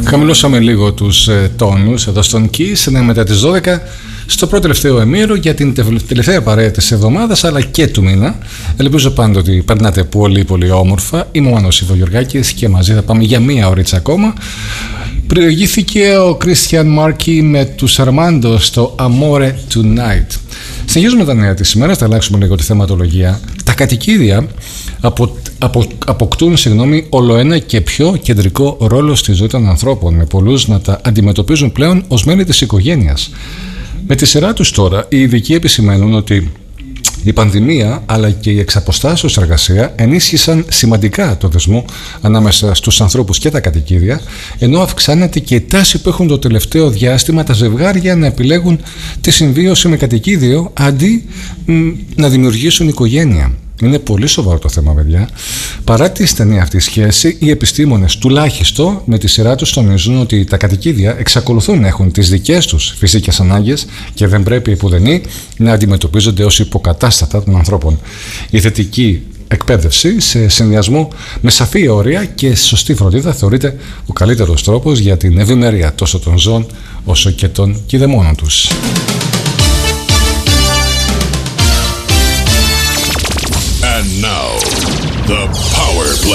Χαμηλώσαμε λίγο τους τόνους εδώ στον Kiss, είναι μετά τις 12 στο πρώτο τελευταίο εμίρο για την τελευταία παρέα της εβδομάδας αλλά και του μήνα. Ελπίζω πάντοτε ότι περνάτε πολύ πολύ όμορφα. Είμαι ο Μάνος Ιδωγιοργάκης και μαζί θα πάμε για μία ωρίτσα ακόμα. Προηγήθηκε ο Christian Marchi με τους Armando στο Amore Tonight. Συνεχίζουμε τα νέα της ημέρας, θα αλλάξουμε λίγο τη θεματολογία. Τα κατοικίδια αποκτούν ολοένα και πιο κεντρικό ρόλο στη ζωή των ανθρώπων, με πολλούς να τα αντιμετωπίζουν πλέον ως μέλη της οικογένειας. Με τη σειρά τους τώρα, οι ειδικοί επισημαίνουν ότι η πανδημία αλλά και η εξαποστάσεως εργασία ενίσχυσαν σημαντικά το δεσμό ανάμεσα στους ανθρώπους και τα κατοικίδια, ενώ αυξάνεται και η τάση που έχουν το τελευταίο διάστημα τα ζευγάρια να επιλέγουν τη συμβίωση με κατοικίδιο αντί να δημιουργήσουν οικογένεια. Είναι πολύ σοβαρό το θέμα, παιδιά. Παρά τη στενή αυτή σχέση, οι επιστήμονες τουλάχιστον με τη σειρά τους τονίζουν ότι τα κατοικίδια εξακολουθούν να έχουν τις δικές τους φυσικές ανάγκες και δεν πρέπει επουδενή να αντιμετωπίζονται ως υποκατάστατα των ανθρώπων. Η θετική εκπαίδευση σε συνδυασμό με σαφή όρια και σωστή φροντίδα θεωρείται ο καλύτερος τρόπος για την ευημερία τόσο των ζώων όσο και των κηδεμόνων τους.